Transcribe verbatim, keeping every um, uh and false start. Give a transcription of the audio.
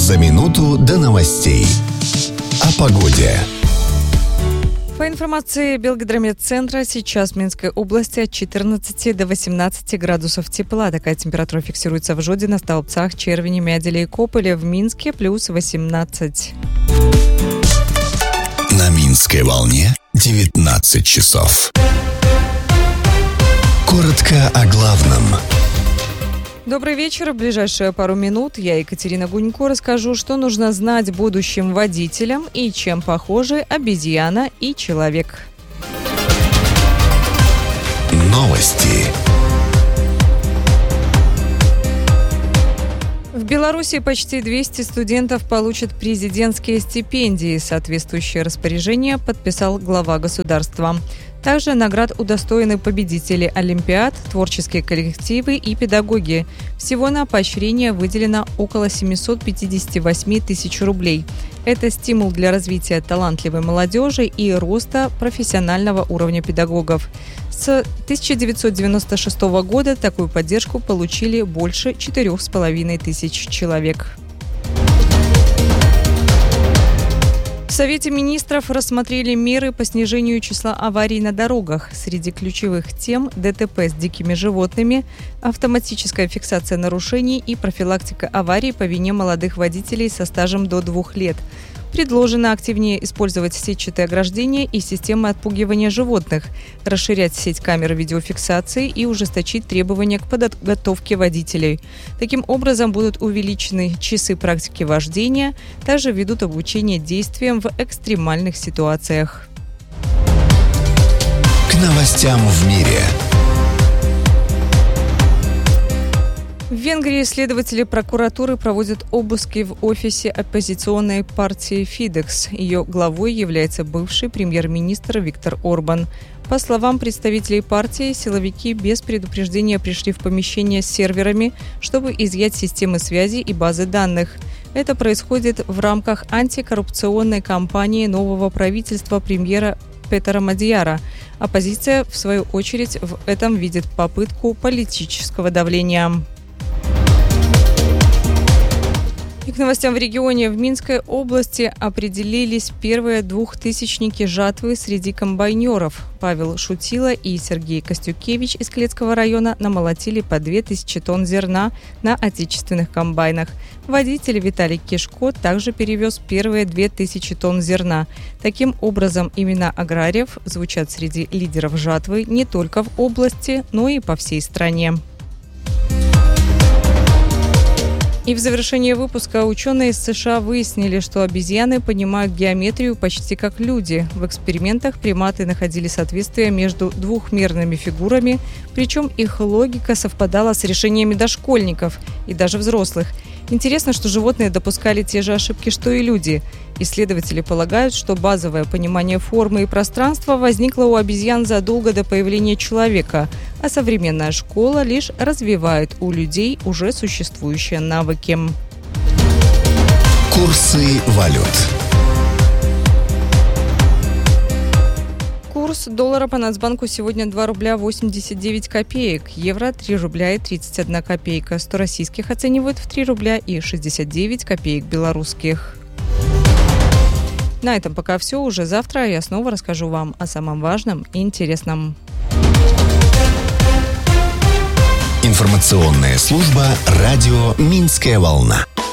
За минуту до новостей. О погоде. По информации Белгидромедцентра, сейчас в Минской области от четырнадцати до восемнадцати градусов тепла. Такая температура фиксируется в Жодино, Столбцах, Червине, Мяделе и Кополе. В Минске плюс восемнадцать. На Минской волне девятнадцать часов. Коротко о главном. Добрый вечер. В ближайшие пару минут я, Екатерина Гунько, расскажу, что нужно знать будущим водителям и чем похожи обезьяна и человек. Новости. В Беларуси почти двести студентов получат президентские стипендии. Соответствующее распоряжение подписал глава государства. Также наград удостоены победители олимпиад, творческие коллективы и педагоги. Всего на поощрение выделено около семьсот пятьдесят восемь тысяч рублей. Это стимул для развития талантливой молодежи и роста профессионального уровня педагогов. С тысяча девятьсот девяносто шестого года такую поддержку получили больше четырех с половиной тысяч человек. В Совете министров рассмотрели меры по снижению числа аварий на дорогах. Среди ключевых тем – ДТП с дикими животными, автоматическая фиксация нарушений и профилактика аварий по вине молодых водителей со стажем до двух лет. Предложено активнее использовать сетчатые ограждения и системы отпугивания животных, расширять сеть камер видеофиксации и ужесточить требования к подготовке водителей. Таким образом, будут увеличены часы практики вождения, также ведут обучение действиям в экстремальных ситуациях. К новостям в мире. В Венгрии следователи прокуратуры проводят обыски в офисе оппозиционной партии Фидекс. Ее главой является бывший премьер-министр Виктор Орбан. По словам представителей партии, силовики без предупреждения пришли в помещение с серверами, чтобы изъять системы связи и базы данных. Это происходит в рамках антикоррупционной кампании нового правительства премьера Петера Мадияра. Оппозиция, в свою очередь, в этом видит попытку политического давления. И к новостям в регионе. В Минской области определились первые двухтысячники жатвы среди комбайнеров. Павел Шутила и Сергей Костюкевич из Клецкого района намолотили по две тысячи тонн зерна на отечественных комбайнах. Водитель Виталий Кишко также перевез первые две тысячи тонн зерна. Таким образом, имена аграриев звучат среди лидеров жатвы не только в области, но и по всей стране. И в завершение выпуска ученые из США выяснили, что обезьяны понимают геометрию почти как люди. В экспериментах приматы находили соответствие между двухмерными фигурами, причем их логика совпадала с решениями дошкольников и даже взрослых. Интересно, что животные допускали те же ошибки, что и люди. Исследователи полагают, что базовое понимание формы и пространства возникло у обезьян задолго до появления человека, а современная школа лишь развивает у людей уже существующие навыки. Курсы валют. Курс доллара по Нацбанку сегодня два рубля восемьдесят девять копеек, евро три рубля и тридцать одна копейка, сто российских оценивают в три рубля и шестьдесят девять копеек белорусских. На этом пока все. Уже завтра я снова расскажу вам о самом важном и интересном. Информационная служба «Радио Минская волна».